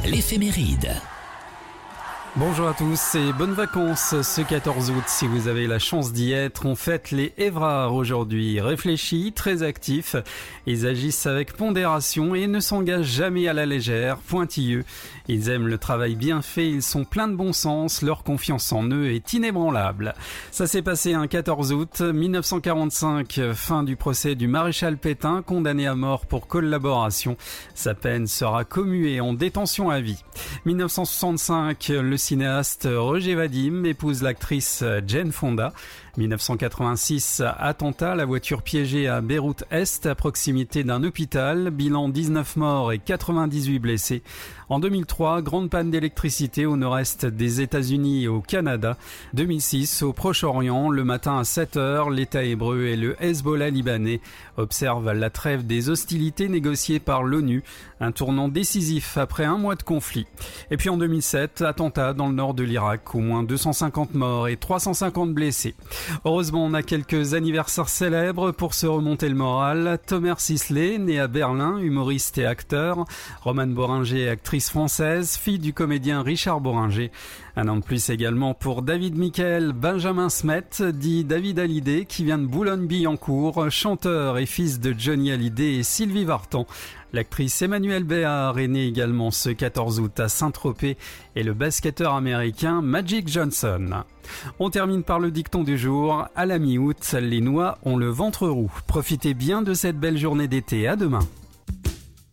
l'éphéméride. Bonjour à tous et bonnes vacances ce 14 août si vous avez la chance d'y être. On fête les Évrards aujourd'hui. Réfléchis, très actifs, ils agissent avec pondération et ne s'engagent jamais à la légère, pointilleux. Ils aiment le travail bien fait, ils sont pleins de bon sens, leur confiance en eux est inébranlable. Ça s'est passé un 14 août 1945, fin du procès du maréchal Pétain, condamné à mort pour collaboration. Sa peine sera commuée en détention à vie. 1965, le cinéaste Roger Vadim épouse l'actrice Jane Fonda. 1986, attentat, la voiture piégée à Beyrouth-Est à proximité d'un hôpital, bilan 19 morts et 98 blessés. En 2003, grande panne d'électricité au nord-est des États-Unis et au Canada. 2006, au Proche-Orient, le matin à 7h, l'État hébreu et le Hezbollah libanais observent la trêve des hostilités négociées par l'ONU, un tournant décisif après un mois de conflit. Et puis en 2007, attentat dans le nord de l'Irak, au moins 250 morts et 350 blessés. Heureusement, on a quelques anniversaires célèbres pour se remonter le moral. Thomas Sisley, né à Berlin, humoriste et acteur. Romane Bohringer, actrice française, fille du comédien Richard Bohringer. Un an de plus également pour David Michael Benjamin Smet, dit David Hallyday, qui vient de Boulogne-Billancourt, chanteur et fils de Johnny Hallyday et Sylvie Vartan. L'actrice Emmanuelle Béard est née également ce 14 août à Saint-Tropez et le basketteur américain Magic Johnson. On termine par le dicton du jour. À la mi-août, les noix ont le ventre roux. Profitez bien de cette belle journée d'été. À demain.